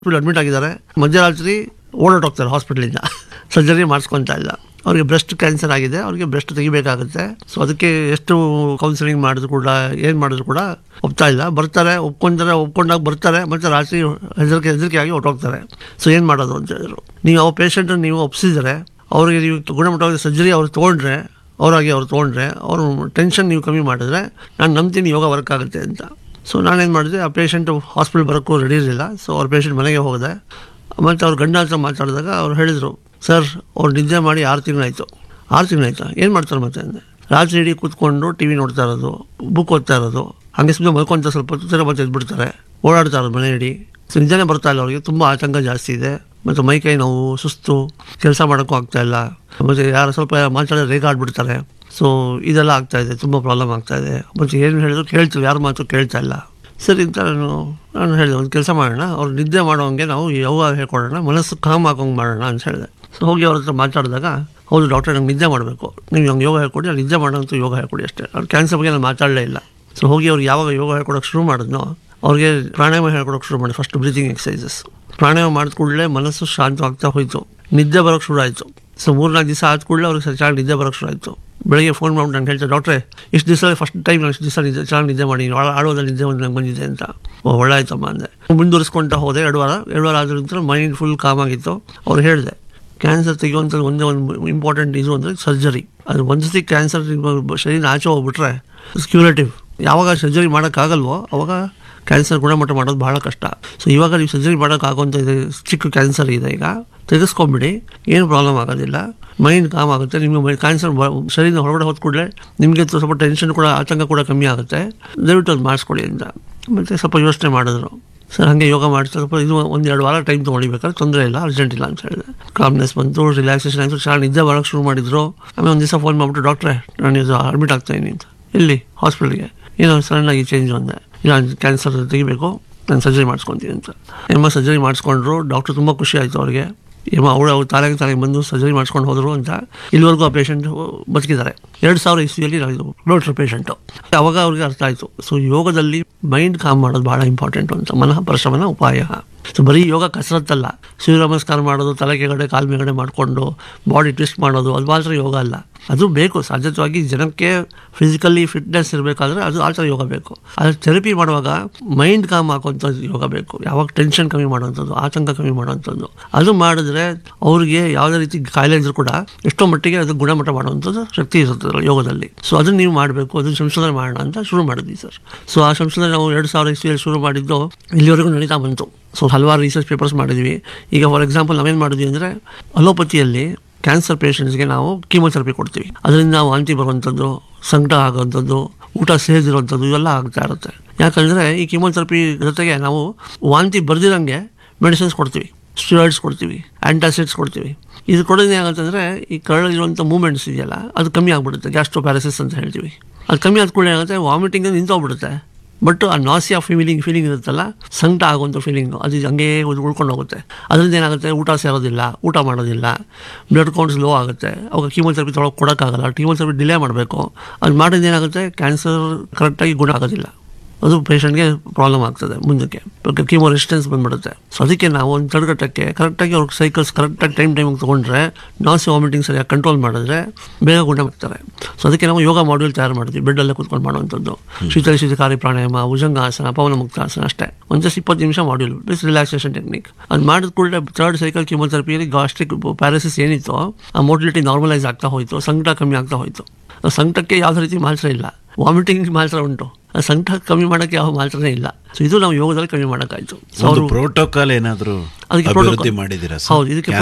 Admit ಆಗಿದ್ದಾರೆ. ಮಧ್ಯರಾತ್ರಿ ಓಡಾಟೋಗ್ತಾರೆ ಹಾಸ್ಪಿಟಲಿಂದ. Surgery ಮಾಡಿಸ್ಕೊತಾ ಇಲ್ಲ. ಅವ್ರಿಗೆ ಬ್ರೆಸ್ಟ್ ಕ್ಯಾನ್ಸರ್ ಆಗಿದೆ, ಅವ್ರಿಗೆ ಬ್ರೆಸ್ಟ್ ತೆಗಿಬೇಕಾಗುತ್ತೆ. ಸೊ ಅದಕ್ಕೆ ಎಷ್ಟು ಕೌನ್ಸಿಲಿಂಗ್ ಮಾಡಿದ್ರು ಕೂಡ ಏನು ಮಾಡಿದ್ರು ಕೂಡ ಒಪ್ತಾ ಇಲ್ಲ. ಬರ್ತಾರೆ, ಒಪ್ಕೊಂಡಾಗ ಬರ್ತಾರೆ, ಮತ್ತು ರಾತ್ರಿ ಹೆದರಿಕೆ ಆಗಿ ಹೊರಟೋಗ್ತಾರೆ. ಸೊ ಏನು ಮಾಡೋದು ಅಂತ ಹೇಳಿದ್ರು. ನೀವು ಆ ಪೇಷಂಟ್ ನೀವು ಒಪ್ಸಿದರೆ ಅವ್ರಿಗೆ ನೀವು ಗುಣಮಟ್ಟವಾದ ಸರ್ಜರಿ ಅವ್ರು ತೊಗೊಂಡ್ರೆ ಅವ್ರು ತೊಗೊಂಡ್ರೆ ಅವ್ರ ಟೆನ್ಷನ್ ನೀವು ಕಮ್ಮಿ ಮಾಡಿದ್ರೆ ನಾನು ನಂಬ್ತೀನಿ ಯೋಗ ವರ್ಕ್ ಆಗುತ್ತೆ ಅಂತ. ಸೊ ನಾನೇನು ಮಾಡಿದೆ, ಆ ಪೇಷಂಟ್ ಹಾಸ್ಪಿಟಲ್ ಬರೋಕ್ಕೂ ರೆಡಿ ಇರಲಿಲ್ಲ. ಸೊ ಅವ್ರ ಪೇಷಂಟ್ ಮನೆಗೆ ಹೋಗಿದೆ. ಮತ್ತು ಅವ್ರ ಗಂಡ ಹತ್ರ ಮಾತಾಡಿದಾಗ ಅವ್ರು ಹೇಳಿದರು, ಸರ್ ಅವ್ರು ನಿದ್ದೆ ಮಾಡಿ 6 ತಿಂಗಳಾಯಿತು. 6 ತಿಂಗಳಾಯ್ತಾ, ಏನು ಮಾಡ್ತಾರೆ ಮತ್ತೆ ಅಂದೆ. ರಾತ್ರಿ ಇಡೀ ಕೂತ್ಕೊಂಡು ಟಿ ವಿ ನೋಡ್ತಾ ಇರೋದು, ಬುಕ್ ಓದ್ತಾ ಇರೋದು, ಹಾಗೆ ಸುಮ್ಮನೆ ಮಲ್ಕೊಂತ ಸ್ವಲ್ಪ ಹೊತ್ತು ಮತ್ತೆ ಎದ್ಬಿಡ್ತಾರೆ, ಓಡಾಡ್ತಾ ಇರೋದು ಮನೆ ಇಡೀ. ಸೊ ನಿದ್ದೆನೇ ಬರ್ತಾ ಇಲ್ಲ ಅವ್ರಿಗೆ, ತುಂಬ ಆತಂಕ ಜಾಸ್ತಿ ಇದೆ. ಮತ್ತು ಮೈಕೈ ನೋವು, ಸುಸ್ತು, ಕೆಲಸ ಮಾಡೋಕ್ಕೂ ಆಗ್ತಾಯಿಲ್ಲ. ಮತ್ತು ಯಾರು ಸ್ವಲ್ಪ ಮಾತಾಡಿದ್ರೆ ರೇಗ ಆಡ್ಬಿಡ್ತಾರೆ. ಸೊ ಇದೆಲ್ಲ ಆಗ್ತಾಯಿದೆ, ತುಂಬ ಪ್ರಾಬ್ಲಮ್ ಆಗ್ತಾಯಿದೆ. ಮತ್ತು ಏನು ಹೇಳಿದ್ರು ಕೇಳ್ತೀವಿ, ಯಾರು ಮಾತು ಕೇಳ್ತಾ ಇಲ್ಲ. ಸರಿ ಅಂತ ನಾನು ಹೇಳಿದೆ, ಒಂದು ಕೆಲಸ ಮಾಡೋಣ, ಅವ್ರು ನಿದ್ದೆ ಮಾಡೋಂಗೆ ನಾವು ಯೋಗ ಹೇಳ್ಕೊಡೋಣ, ಮನಸ್ಸು ಕಾಮ್ ಹಾಕೋಂಗೆ ಮಾಡೋಣ ಅಂತ ಹೇಳಿದೆ. ಸೊ ಹೋಗಿ ಅವ್ರ ಹತ್ರ ಮಾತಾಡಿದಾಗ, ಹೌದು ಡಾಕ್ಟರ್ ನಂಗೆ ನಿದ್ದೆ ಮಾಡಬೇಕು, ನೀವು ಹಂಗೆ ಯೋಗ ಹೇಳ್ಕೊಡಿ, ನಾನು ನಿದ್ದೆ ಮಾಡೋಂಥ ಯೋಗ ಹೇಳ್ಕೊಡಿ ಅಷ್ಟೇ. ಅವ್ರು ಕ್ಯಾನ್ಸರ್ ಬಗ್ಗೆ ನಾನು ಮಾತಾಡಲೇ ಇಲ್ಲ. ಸೊ ಹೋಗಿ ಅವ್ರು ಯಾವಾಗ ಯೋಗ ಹೇಳ್ಕೊಡೋಕೆ ಶುರು ಮಾಡಿದ್ನೋ ಅವ್ರಿಗೆ ಪ್ರಾಣಾಯಾಮ ಹೇಳ್ಕೊಡೋಕೆ ಶುರು ಮಾಡಿ. ಫಸ್ಟ್ ಬ್ರೀತಿಂಗ್ ಎಕ್ಸಸೈಸಸ್ ಪ್ರಾಣಾಯಾಮ ಮಾಡಿದ ಕೂಡಲೇ ಮನಸ್ಸು ಶಾಂತವಾಗ್ತಾ ಹೋಯಿತು, ನಿದ್ದೆ ಬರೋಕ್ಕೆ ಶುರು ಆಯಿತು. ಸೊ 3-4 ದಿವಸ ಆದ ಕೂಡಲೇ ಅವ್ರಿಗೆ ಚೆನ್ನಾಗಿ ನಿದ್ದೆ ಬರೋಕ್ಕೆ ಶುರು ಆಯಿತು. ಬೆಳಗ್ಗೆ ಫೋನ್ ಮಾಡ್ಬಿಟ್ಟು ನಾನು ಹೇಳ್ತಾರೆ, ಡಾಕ್ಟ್ರೇ ಇಷ್ಟು ದಿವಸ ಫಸ್ಟ್ ಟೈಮ್ ನಾನು ಇಷ್ಟು ದಿವಸ ಚೆನ್ನಾಗಿ ನಿದ್ದೆ ಮಾಡಿ, ಆಡೋದಲ್ಲಿ ನಿದ್ದೆ ಒಂದು ನಂಗೆ ಬಂದಿದೆ ಅಂತ. ಒಳ್ಳೆ ಆಯ್ತಮ್ಮ ಅಂದೆ. ಮುಂದುವರಿಸ್ಕೊಳ್ತಾ ಹೋದೆ. 2 ವಾರ ಆದ ನಂತರ ಮೈಂಡ್ ಫುಲ್ ಕಾಮ್ ಆಗಿತ್ತು. ಅವ್ರು ಹೇಳಿದೆ, ಕ್ಯಾನ್ಸರ್ ತೆಗೆಯುವಂಥದ್ದು ಒಂದೇ ಒಂದು ಇಂಪಾರ್ಟೆಂಟ್ ಇದು ಅಂದರೆ ಸರ್ಜರಿ. ಅದು ಒಂದು ಸತಿ ಕ್ಯಾನ್ಸರ್ ಶರೀರ ಆಚೆ ಹೋಗ್ಬಿಟ್ರೆ ಕ್ಯೂರೇಟಿವ್. ಯಾವಾಗ ಸರ್ಜರಿ ಮಾಡೋಕ್ಕಾಗಲ್ವೋ ಅವಾಗ ಕ್ಯಾನ್ಸರ್ ಗುಣಮಟ್ಟ ಮಾಡೋದು ಭಾಳ ಕಷ್ಟ. ಸೊ ಇವಾಗ ನೀವು ಸರ್ಜರಿ ಮಾಡೋಕ್ಕಾಗೋಂಥ ಇದೆ, ಚಿಕ್ಕ ಕ್ಯಾನ್ಸರ್ ಇದೆ, ಈಗ ತೆಗೆಸ್ಕೊಂಬಿಡಿ, ಏನು ಪ್ರಾಬ್ಲಮ್ ಆಗೋದಿಲ್ಲ, ಮೈಂಡ್ ಕಾಮ್ ಆಗುತ್ತೆ. ನಿಮಗೆ ಕ್ಯಾನ್ಸರ್ ಶರೀರ ಹೊರಗಡೆ ಹೋದ ಕೂಡಲೇ ನಿಮಗೆ ಸ್ವಲ್ಪ ಟೆನ್ಷನ್ ಕೂಡ, ಆತಂಕ ಕೂಡ ಕಮ್ಮಿ ಆಗುತ್ತೆ. ದಯವಿಟ್ಟು ಅದು ಮಾಡಿಸ್ಕೊಡಿ ಅಂತ. ಮತ್ತು ಸ್ವಲ್ಪ ಯೋಚನೆ ಮಾಡಿದ್ರು. ಸರ್ ಹಾಗೆ ಯೋಗ ಮಾಡಿಸ್ತಾ ಸ್ವಲ್ಪ ಇದು 1-2 ವಾರ ಟೈಮ್ ತೊಗೊಳ್ಬೇಕಾದ್ರೆ ತೊಂದರೆ ಇಲ್ಲ, ಅರ್ಜೆಂಟ್ ಇಲ್ಲ ಅಂತ ಹೇಳಿದೆ. ಕಾಮ್ನೆಸ್ ಬಂತು, ರಿಲ್ಯಾಕ್ಸೇಷನ್ ಆಯಿತು, ಚೆನ್ನಾಗಿ ನಿದ್ದೆ ಬರೋಕ್ಕೆ ಶುರು ಮಾಡಿದ್ರು. ಆಮೇಲೆ ಒಂದು ದಿವಸ ಫೋನ್ ಮಾಡಿಬಿಟ್ಟು, ಡಾಕ್ಟ್ರೇ ನಾನು ಇದು ಅಡ್ಮಿಟ್ ಆಗ್ತಾಯಿದ್ದೀನಿ ಅಂತ. ಇಲ್ಲಿ ಹಾಸ್ಪಿಟಲ್ಗೆ ಏನೋ ಸಡನ್ನಾಗಿ ಚೇಂಜ್ ಅಂದೆ. ಇಲ್ಲ ಕ್ಯಾನ್ಸರ್ ತೆಗಿಬೇಕು, ನಾನು ಸರ್ಜರಿ ಮಾಡಿಸ್ಕೊತೀನಿ ಅಂತ. ಸರ್ಜರಿ ಮಾಡಿಸ್ಕೊಂಡ್ರು. ಡಾಕ್ಟ್ರು ತುಂಬ ಖುಷಿ ಆಯಿತು ಅವ್ರಿಗೆ. ಅವ್ರು ತಾಯಿಗೆ ಬಂದು ಸರ್ಜರಿ ಮಾಡಿಸ್ಕೊಂಡು ಹೋದರು ಅಂತ. ಇಲ್ಲಿವರೆಗೂ ಆ ಪೇಷಂಟ್ ಬದುಕಿದ್ದಾರೆ. 2000 ಇಸ್ವಿಯಲ್ಲಿ ಇದು ಡಾಕ್ಟ್ರ್ ಪೇಷಂಟು. ಅವಾಗ ಅವ್ರಿಗೆ ಅರ್ಥ ಆಯಿತು. ಸೊ ಯೋಗದಲ್ಲಿ ಮೈಂಡ್ ಕಾಮ್ ಮಾಡೋದು ಭಾಳ ಇಂಪಾರ್ಟೆಂಟು ಅಂತ. ಮನಃ ಪರಿಶ್ರಮನ ಉಪಾಯ. ಸೊ ಬರೀ ಯೋಗ ಕಸರತ್ತಲ್ಲ. ಸೂರ್ಯ ನಮಸ್ಕಾರ ಮಾಡೋದು, ತಲೆ ಕೆಳಗಡೆ ಕಾಲು ಮೇಲ್ಗಡೆ ಮಾಡಿಕೊಂಡು ಬಾಡಿ ಟ್ವಿಸ್ಟ್ ಮಾಡೋದು, ಅದು ಮಾತ್ರ ಯೋಗ ಅಲ್ಲ. ಅದು ಬೇಕು ಸಾಧ್ಯವಾಗಿ ಜನಕ್ಕೆ ಫಿಸಿಕಲಿ ಫಿಟ್ನೆಸ್ ಇರಬೇಕಾದ್ರೆ ಅದು ಆ ಥರ ಯೋಗ ಬೇಕು. ಅದು ಥೆರಪಿ ಮಾಡುವಾಗ ಮೈಂಡ್ ಕಾಮ್ ಹಾಕುವಂಥದ್ದು ಯೋಗ ಬೇಕು. ಯಾವಾಗ ಟೆನ್ಷನ್ ಕಮ್ಮಿ ಮಾಡುವಂಥದ್ದು, ಆತಂಕ ಕಮ್ಮಿ ಮಾಡುವಂಥದ್ದು, ಅದು ಮಾಡಿದ್ರೆ ಅವ್ರಿಗೆ ಯಾವುದೇ ರೀತಿ ಕಾಯಿಲೆ ಇದ್ರೂ ಕೂಡ ಎಷ್ಟೋ ಮಟ್ಟಿಗೆ ಅದು ಗುಣಮಟ್ಟ ಮಾಡುವಂಥದ್ದು ಶಕ್ತಿ ಇರುತ್ತೆ ಯೋಗದಲ್ಲಿ. ಸೊ ಅದನ್ನು ನೀವು ಮಾಡಬೇಕು, ಅದನ್ನು ಸಂಶೋಧನೆ ಮಾಡೋಣ ಅಂತ ಶುರು ಮಾಡಿದ್ವಿ ಸರ್. ಸೊ ಆ ಸಂಶೋಧನೆ ನಾವು 2000 ಇಸ್ವಿಯಲ್ಲಿ ಶುರು ಮಾಡಿದ್ದು ಇಲ್ಲಿವರೆಗೂ ನಡೀತಾ ಬಂತು. ಸೊ ಹಲವಾರು ರಿಸರ್ಚ್ ಪೇಪರ್ಸ್ ಮಾಡಿದ್ವಿ. ಈಗ ಫಾರ್ ಎಕ್ಸಾಂಪಲ್ ನಾವೇನು ಮಾಡಿದ್ವಿ ಅಂದರೆ, ಅಲೋಪತಿಯಲ್ಲಿ ಕ್ಯಾನ್ಸರ್ ಪೇಷಂಟ್ಸ್ಗೆ ನಾವು ಕೀಮೋಥೆರಪಿ ಕೊಡ್ತೀವಿ. ಅದರಿಂದ ವಾಂತಿ ಬರುವಂಥದ್ದು, ಸಂಕಟ ಆಗುವಂಥದ್ದು, ಊಟ ಸೇರಿರುವಂಥದ್ದು ಇವೆಲ್ಲ ಆಗ್ತಾ ಇರುತ್ತೆ. ಯಾಕಂದರೆ ಈ ಕೀಮೋಥೆರಪಿ ಜೊತೆಗೆ ನಾವು ವಾಂತಿ ಬರ್ದಿರಂಗೆ ಮೆಡಿಸಿನ್ಸ್ ಕೊಡ್ತೀವಿ, ಸ್ಟೀರಾಯ್ಡ್ಸ್ ಕೊಡ್ತೀವಿ, ಆ್ಯಂಟಾಸಿಡ್ಸ್ ಕೊಡ್ತೀವಿ. ಇದು ಕೊಡೋದು ಏನಾಗುತ್ತಂದರೆ ಈ ಕರಳಲ್ಲಿರುವಂಥ ಮೂಮೆಂಟ್ಸ್ ಇದೆಯಲ್ಲ ಅದು ಕಮ್ಮಿ ಆಗಿಬಿಡುತ್ತೆ. ಗ್ಯಾಸ್ಟ್ರೋಪ್ಯಾರಸಿಸ್ ಅಂತ ಹೇಳ್ತೀವಿ. ಅದು ಕಮ್ಮಿ ಆದ ಕೂಡ ಏನಾಗುತ್ತೆ, ವಾಮಿಟಿಂಗ್ ನಿಂತೋಗ್ಬಿಡುತ್ತೆ. ಬಟ್ ಆ ನಾಸಿಯಾ ಫೀಲಿಂಗ್ ಇರುತ್ತಲ್ಲ, ಸಂಕಟ ಆಗುವಂಥ ಫೀಲಿಂಗು ಅದು ಹಂಗೇ ಉಳ್ಕೊಂಡು ಹೋಗುತ್ತೆ. ಅದರಿಂದ ಏನಾಗುತ್ತೆ, ಊಟ ಸೇರೋದಿಲ್ಲ, ಊಟ ಮಾಡೋದಿಲ್ಲ, ಬ್ಲಡ್ ಕೌಂಟ್ಸ್ ಲೋ ಆಗುತ್ತೆ. ಅವಾಗ ಕೀಮೋಥೆರಪಿ ಕೊಡೋಕ್ಕಾಗಲ್ಲ. ಕೀಮೋಥೆರಪಿ ಡಿಲೇ ಮಾಡಬೇಕು. ಅದು ಮಾಡಿದ ಏನಾಗುತ್ತೆ, ಕ್ಯಾನ್ಸರ್ ಕರೆಕ್ಟಾಗಿ ಗುಣ ಆಗೋದಿಲ್ಲ. ಅದು ಪೇಷಂಟ್ಗೆ ಪ್ರಾಬ್ಲಮ್ ಆಗ್ತದೆ ಮುಂದಕ್ಕೆ. ಕೀಮೋ ರೆಸಿಸ್ಟೆನ್ಸ್ ಬಂದ್ಬಿಡುತ್ತೆ. ಸೊ ಅದಕ್ಕೆ ನಾವು ಒಂದು ತಡೆಗಟ್ಟಕ್ಕೆ ಕರೆಕ್ಟಾಗಿ ಅವ್ರಿಗೆ ಸೈಕಲ್ಸ್ ಕರೆಕ್ಟಾಗಿ ಟೈಮಿಗೆ ತೊಗೊಂಡ್ರೆ, ನಾಸಿಯಾ ವಾಮಿಟಿಂಗ್ ಸರಿಯಾಗಿ ಕಂಟ್ರೋಲ್ ಮಾಡಿದ್ರೆ ಬೇಗ ಗುಣ ಮಾಡ್ತಾರೆ. ಸೊ ಅದಕ್ಕೆ ನಾವು ಯೋಗ ಮಾಡ್ಯೂಲ್ ತಯಾರು ಮಾಡ್ತೀವಿ, ಬೆಡ್ಡಲ್ಲೇ ಕೂತ್ಕೊಂಡು ಮಾಡುವಂಥದ್ದು. ಶೀತಕಾರಿ ಪ್ರಾಣಾಯಾಮ, ಭುಜಂಗಾಸನ, ಪವನ ಮುಕ್ತಾಸನ ಅಷ್ಟೇ. ಒಂದು 20 ನಿಮಿಷ ಮಾಡ್ಯೂಲ್ ಪ್ಲಸ್ ರಿಲ್ಯಾಕ್ಸೇಷನ್ ಟೆಕ್ನಿಕ್. ಅದು ಮಾಡಿದ ಕೂಡಲೇ 3rd ಸೈಕಲ್ ಕೀಮೋಥೆರಪಿಯಲ್ಲಿ ಗಾಸ್ಟ್ರಿಕ್ ಪ್ಯಾರಸಿಸ್ ಏನಿತ್ತು ಆ ಮೋಟಿಲಿಟಿ ನಾರ್ಮಲೈಸ್ ಆಗ್ತಾ ಹೋಯಿತು, ಸಂಕಟ ಕಮ್ಮಿ ಆಗ್ತಾ ಹೋಯಿತು. ಸಂಕಟಕ್ಕೆ ಯಾವುದೇ ರೀತಿ ಮಾತ್ರ ಇಲ್ಲ, ವಾಮಿಟಿಂಗ್ ಮಾತ್ರ ಉಂಟು. ಸಂಕಟ ಕಮ್ಮಿ ಮಾಡೋಕ್ಕೆ ಯಾವ ಮಾತ್ರನೇ ಇಲ್ಲ. ಸೊ ಇದು ನಾವು ಯೋಗದಲ್ಲಿ ಕಮ್ಮಿ ಮಾಡೋಕ್ಕಾಯ್ತು. ಸೊ ಅವರು ಪ್ರೋಟೋಕಾಲ್ ಏನಾದರೂ ಅಭಿವೃದ್ಧಿ ಮಾಡಿದ್ದೀರಾ? ಹೌದು, ಇದಕ್ಕೆ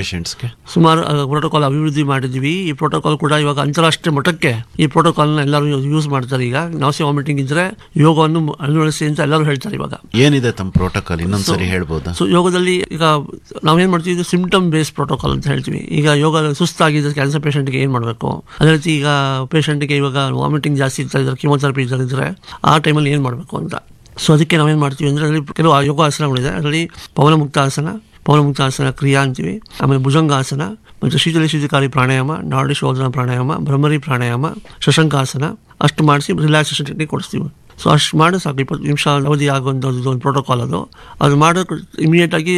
ಸುಮಾರು ಪ್ರೋಟೋಕಾಲ್ ಅಭಿವೃದ್ಧಿ ಮಾಡಿದ್ವಿ. ಈ ಪ್ರೋಟೋಕಾಲ್ ಕೂಡ ಇವಾಗ ಅಂತಾರಾಷ್ಟ್ರೀಯ ಮಟ್ಟಕ್ಕೆ ಈ ಪ್ರೋಟೋಕಾಲ್ನ ಎಲ್ಲರೂ ಯೂಸ್ ಮಾಡ್ತಾರೆ. ಈಗ ನಾಸಿಯಾ ವಾಮಿಟಿಂಗ್ ಇದ್ರೆ ಯೋಗವನ್ನು ಅಳವಡಿಸಿ ಅಂತ ಎಲ್ಲರೂ ಹೇಳ್ತಾರೆ. ಇವಾಗ ಏನಿದೆ ತಮ್ಮ ಪ್ರೋಟೋಕಾಲ್ ಇನ್ನೊಂದ್ಸರಿ ಹೇಳ್ಬೋದಾ? ಸೊ ಯೋಗದಲ್ಲಿ ಈಗ ನಾವೇನು ಮಾಡ್ತೀವಿ, ಇದು ಸಿಂಪ್ಟಮ್ ಬೇಸ್ಡ್ ಪ್ರೋಟೋಕಾಲ್ ಅಂತ ಹೇಳ್ತೀವಿ. ಈಗ ಯೋಗ ಸುಸ್ತಾಗಿದ್ದರೆ ಕ್ಯಾನ್ಸರ್ ಪೇಷಂಟ್ಗೆ ಏನು ಮಾಡಬೇಕು, ಅದೇ ರೀತಿ ಈಗ ಪೇಷಂಟ್ಗೆ ಇವಾಗ ವಾಮಿಟಿಂಗ್ ಜಾಸ್ತಿ ಇರ್ತಾ ಇದ್ದಾರೆ, ಕೀಮೋಥೆರಪಿ ಇದ್ದರೆ ಆ ಟೈಮಲ್ಲಿ ಏನು ಮಾಡಬೇಕು ಅಂತ. ಸೊ ಅದಕ್ಕೆ ನಾವೇನು ಮಾಡ್ತೀವಿ ಅಂದರೆ, ಅದರಲ್ಲಿ ಕೆಲವು ಯೋಗಾಸನಗಳಿದೆ. ಅದರಲ್ಲಿ ಪವನ ಮುಕ್ತಾಸನ ಕ್ರಿಯಾ ಅಂತೀವಿ, ಆಮೇಲೆ ಭುಜಂಗಾಸನ, ಮತ್ತು ಶೀತಕಾರಿ ಪ್ರಾಣಾಯಾಮ, ನಾಡಿ ಶೋಧನಾ ಪ್ರಾಣಾಯಾಮ, ಭ್ರಮರಿ ಪ್ರಾಣಾಯಾಮ, ಶಶಂಕಾಸನ ಅಷ್ಟು ಮಾಡಿಸಿ ರಿಲ್ಯಾಕ್ಸೇಷನ್ ಟೆಕ್ನಿಕ್ ಕೊಡಿಸ್ತೀವಿ. ಸೊ ಅಷ್ಟು ಮಾಡಿ ಸಾಕು, 20 ನಿಮಿಷ ಅವಧಿ ಆಗುವಂಥದ್ದು ಒಂದು ಪ್ರೋಟೋಕಾಲ್ ಅದು ಮಾಡೋಕೆ ಇಮಿಡಿಯೇಟಾಗಿ